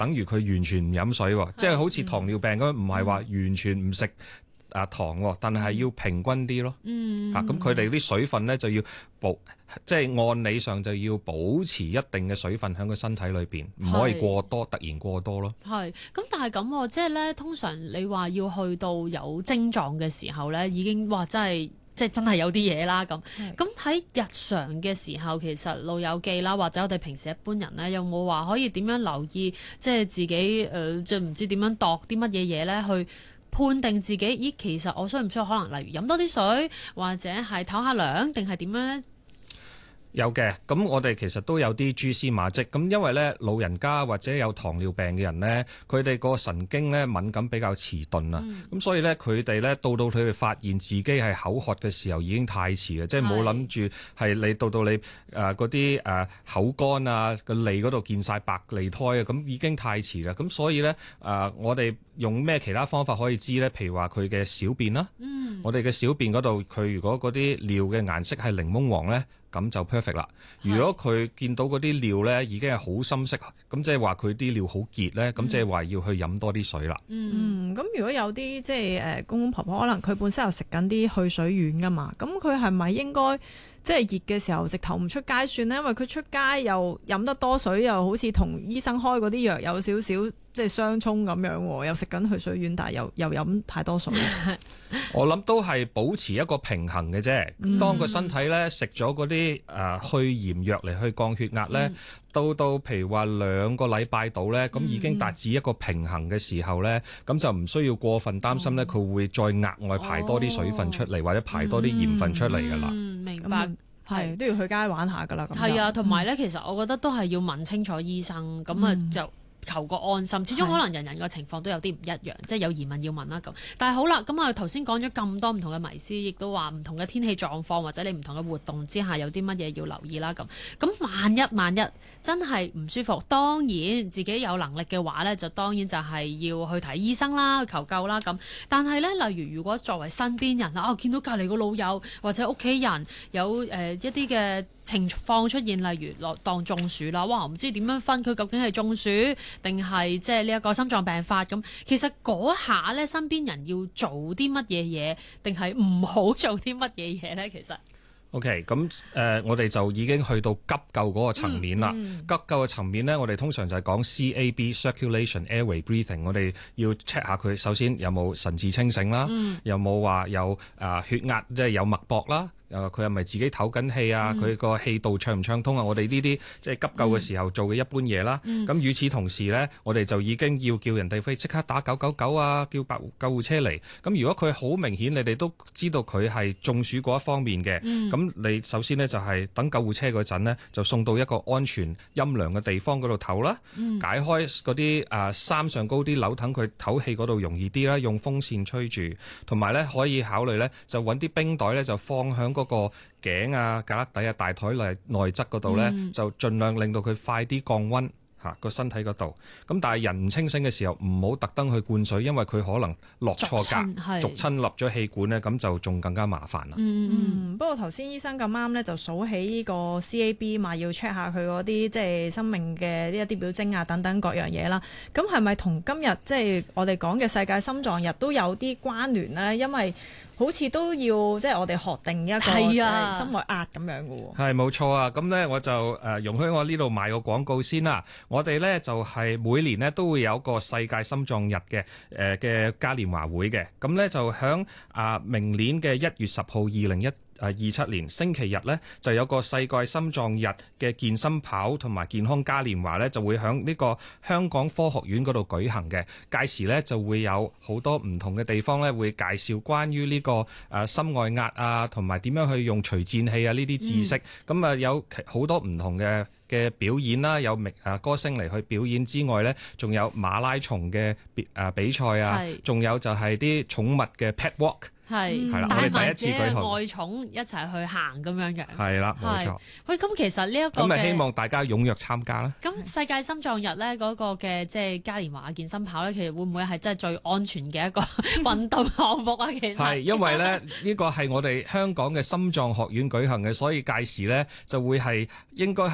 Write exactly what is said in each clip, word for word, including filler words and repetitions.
等於佢完全唔飲水，即係好似糖尿病咁，唔係話完全唔食啊糖，但係要平均啲咯。嗯，咁佢哋啲水分咧就要保，即係按理上就要保持一定嘅水分喺個身體裏邊，唔可以過多，突然過多咯。 係，咁但係咁，即係咧，通常你話要去到有症狀嘅時候咧，已經哇，真係即係真係有啲嘢啦咁。咁喺日常嘅時候，其實老友記啦，或者我哋平時一般人咧，有冇話可以點樣留意，即係自己誒，即係唔知點樣度啲乜嘢嘢咧，去判定自己，咦，其實我需唔需要可能例如飲多啲水，或者係唞下涼，定係點樣咧？ 有嘅，咁我哋其實都有啲蛛絲馬跡。咁因為咧老人家或者有糖尿病嘅人咧，佢哋個神經咧敏感比較遲鈍啊，咁、嗯、所以咧佢哋咧到到佢哋發現自己係口渴嘅時候已經太遲嘅，即係冇諗住係你到到你誒嗰啲誒口乾啊個脷嗰度見晒白脷苔啊，咁已經太遲啦。咁所以咧誒、呃、我哋用咩其他方法可以知咧？譬如話佢嘅小便啦，嗯、我哋嘅小便嗰度佢如果嗰啲尿嘅顏色係檸檬黃咧，咁就 perfect 啦。如果佢見到嗰啲尿咧已經係好深色，咁即係話佢啲尿好結咧，咁即係話要去飲多啲水啦。 嗯，咁、嗯、如果有啲即係誒公公婆婆，可能佢本身又食緊啲去水丸噶嘛，咁佢係咪應該即係熱嘅時候直頭唔出街算咧？因為佢出街又飲得多水，又好似同醫生開嗰啲藥有少少即係相衝咁樣，又食緊去水丸，但係又又飲太多水。 我諗都係保持一個平衡嘅啫。嗯、當個身體咧食咗嗰啲誒去炎藥嚟去降血壓咧，嗯、到到譬如話兩個禮拜度咧，咁、嗯、已經達至一個平衡嘅時候咧，咁、嗯、就唔需要過分擔心咧，佢、哦、會再額外排多啲水分出嚟，哦、或者排多啲鹽分出嚟㗎啦。 嗯，明白。 係都要去街玩下㗎啦。 係啊，同埋咧，其實我覺得都係要問清楚醫生，咁啊、嗯、就求個安心。始終可能人人嘅情況都有啲唔一樣，即係有疑問要問啦咁。但係好啦，咁啊頭先講咗咁多唔同嘅迷思，亦都話唔同嘅天氣狀況或者你唔同嘅活動之下有啲乜嘢要留意啦咁。咁萬一萬一真係唔舒服，當然自己有能力嘅話咧，就當然就係要去睇醫生啦，去求救啦咁。但係咧，例如如果作為身邊人啊，見到隔離個老友或者屋企人有誒、呃、一啲嘅情況出現，例如落當中暑啦，哇！唔知點樣分佢究竟係中暑定係即係呢一個心臟病發咁。其實嗰下咧，身邊人要做啲乜嘢嘢，定係唔好做啲乜嘢嘢咧？其實 OK， 咁誒、呃，我哋就已經去到急救嗰個層面啦。嗯嗯、急救嘅層面咧，我哋通常就係講 C A B circulation airway breathing， 我哋要 check 下佢首先有冇神志清醒啦，嗯、有冇話有啊、呃、血壓即係有脈搏啦。誒佢係咪自己唞緊氣啊？佢個、嗯、氣道暢唔暢通啊？我哋呢啲即係急救嘅時候做嘅一般嘢啦。咁、嗯、與此同時呢，我哋就已經要叫人哋飛即刻打九九九啊，叫白救護車嚟。咁如果佢好明顯，你哋都知道佢係中暑嗰一方面嘅，咁、嗯、你首先呢，就係等救護車嗰陣呢，就送到一個安全陰涼嘅地方嗰度唞啦，嗯、解開嗰啲誒衫上高啲鈕，等佢唞氣嗰度容易啲啦，用風扇吹住，同埋呢，可以考慮呢，就揾啲冰袋呢，就放響嗰個頸啊、胳肋底啊、大腿內內側嗰度咧，嗯、就盡量令到佢快啲降溫嚇個身體嗰度。咁但係人唔清醒嘅時候，唔好特登去灌水，因為佢可能落錯格，逐親立咗氣管咧，咁就仲更加麻煩啦。 嗯嗯。不過頭先醫生咁啱咧，就數起呢個 C A B 嘛，要 check 下佢嗰啲即係生命嘅呢一啲表徵啊，等等各樣嘢啦。咁係咪同今日即係我哋講嘅世界心臟日都有啲關聯咧？因為好似都要即係我哋學定一個心外壓咁樣嘅喎。係冇錯啊！咁咧我就誒、呃、容許我呢度賣個廣告先啦。我哋咧就係、是、每年咧都會有個世界心臟日嘅誒嘅嘉年華會嘅。咁咧就響啊、呃、明年嘅一月十號二零一。誒二七年星期日呢，就有個世界心臟日嘅健身跑同埋健康嘉年華呢，就會喺呢個香港科學院嗰度舉行嘅。屆時呢，就會有好多唔同嘅地方呢，會介紹關於呢個誒心外壓啊，同埋點樣去用除顫器啊呢啲知識。咁啊、嗯、有好多唔同嘅嘅表演啦，有明誒歌星嚟去表演之外呢，仲有馬拉松嘅誒比賽啊，仲有就係啲寵物嘅 pet walk。係，係啦，我哋第一次舉行愛寵一齊去行咁樣嘅。 係啦，冇錯。喂， 咁其實呢一個咁咪希望大家踴躍參加啦。 咁世界心臟日咧嗰個嘅即係嘉年華健身跑咧，其實會唔會係真係最安全嘅一個運動項目啊？其實係因為咧呢個係我哋香港嘅心臟學院舉行嘅，所以屆時咧就會係應該係最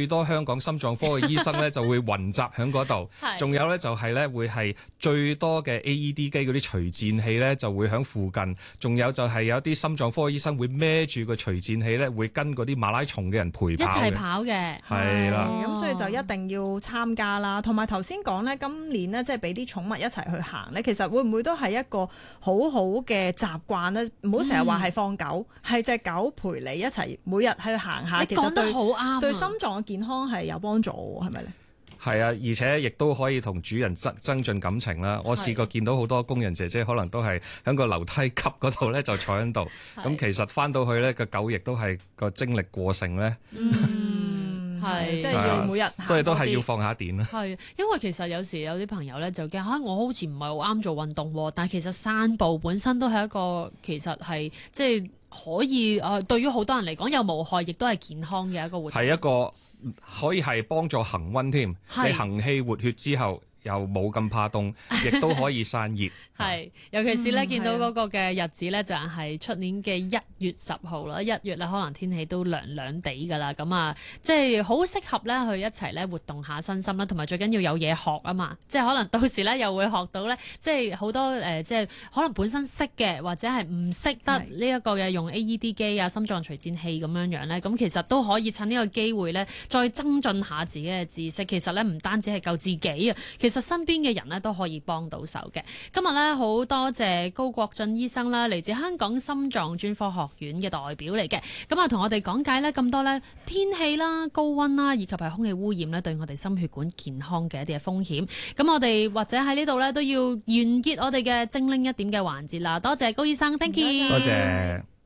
多香港心臟科嘅醫生咧就會雲集喺嗰度，仲有咧就係咧會係最多嘅 A E D 機嗰啲除顫器咧就會喺附近，仲有就係有啲心臟科嘅醫生會孭住個除顫器咧，會跟嗰啲馬拉松嘅人陪跑嘅， 一齊跑嘅， 係啦。 咁所以就一定要參加啦。同埋頭先講咧，今年咧即係俾啲寵物一齊去行咧，其實會唔會都係一個好好嘅習慣咧？唔好成日話係放狗，係隻、嗯、狗陪你一齊每日去行下。 你講得好啱， 對心臟嘅健康係有幫助，係咪咧？ 係啊，而且亦都可以同主人增增進感情啦。我試過見到好多工人姐姐可能都係喺個樓梯級嗰度咧就坐喺度，咁其實翻到去咧個狗亦都係個精力過剩咧。 嗯，係即係要每日， 所以都係要放下電啦。 係，因為其實有時有啲朋友咧就驚嚇，我好似唔係好啱做運動喎，但係其實散步本身都係一個其實係即係可以誒，對於好多人嚟講又無害，亦都係健康嘅一個活動。 係一個可以係幫助恆溫添，你行氣活血之後又冇咁怕凍，亦都可以散熱。 係，尤其是咧、嗯、見到嗰個嘅日子咧，就係出年嘅一月十號啦。一月咧可能天氣都涼涼地㗎啦，咁啊，即係好適合咧去一齊咧活動下身心啦，同埋最緊要有嘢學啊嘛。即係可能到時咧又會學到咧，即係好多誒、呃，即係可能本身識嘅或者係唔識得呢一個嘅用 A E D 機啊、心臟除顫器咁樣樣咧，咁其實都可以趁呢個機會咧，再增進下自己嘅知識。其實咧唔單止係救自己啊，其實身邊嘅人咧都可以幫到手嘅。今日咧好多謝高國進醫生啦，嚟自香港心臟專科學院嘅代表嚟嘅，咁啊同我哋講解咧咁多咧天氣啦、高溫啦，以及係空氣污染咧對我哋心血管健康嘅一啲嘅風險。咁我哋或者喺呢度咧都要完結我哋嘅精靈一點嘅環節啦。多謝高醫生 ，thank you， 多謝。